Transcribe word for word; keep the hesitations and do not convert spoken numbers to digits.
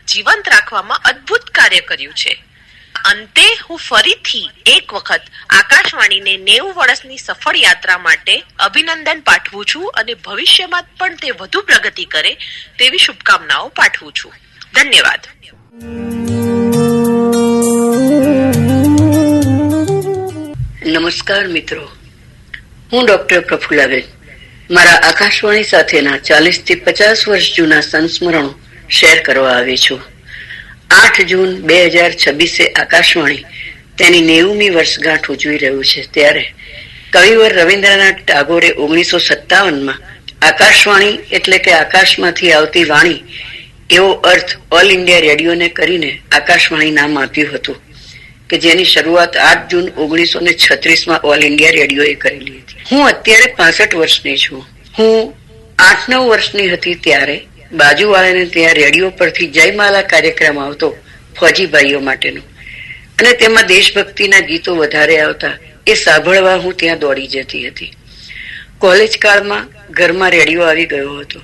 જીવંત રાખવામાં અદ્ભુત કાર્ય કર્યું છે. અંતે હું ફરીથી એક વખત આકાશવાણીને નેવું વર્ષની સફળ યાત્રા માટે અભિનંદન પાઠવું છું અને ભવિષ્યમાં પણ તે વધુ પ્રગતિ કરે તેવી શુભકામનાઓ પાઠવું છું. ધન્યવાદ. નમસ્કાર મિત્રો, હું ડોક્ટર પ્રફુલ્લાબેન મારા આકાશવાણી સાથેના ચાલીસ થી પચાસ વર્ષ જૂના સંસ્મરણો શેર કરવા આવી છું. આઠ જૂન બે હજાર છવ્વીસે આકાશવાણી તેની નેવુમી વર્ષગાંઠ ઉજવી રહ્યું છે. ત્યારે કવિવર રવિન્દ્રનાથ ટાગોરે ઓગણીસો સત્તાવનમાં આકાશવાણી એટલે કે આકાશમાંથી આવતી વાણી એવો અર્થ ઓલ ઇન્ડિયા રેડિયોને કરીને આકાશવાણી નામ આપ્યું હતું કે જેની શરૂઆત આઠ જૂન ઓગણીસો ને છત્રીસ માં ઓલ ઇન્ડિયા રેડિયોએ કરેલી હતી. હું અત્યારે પાસઠ વર્ષની છું. હું આઠ નવ વર્ષની હતી ત્યારે બાજુવાળાને ત્યાં રેડિયો પરથી જયમાલા કાર્યક્રમ આવતો ફોજી ભાઈઓ માટેનો, અને તેમાં દેશભક્તિના ગીતો વધારે આવતા. એ સાંભળવા હું ત્યાં દોડી જતી હતી. કોલેજ કાળમાં ઘરમાં રેડિયો આવી ગયો હતો.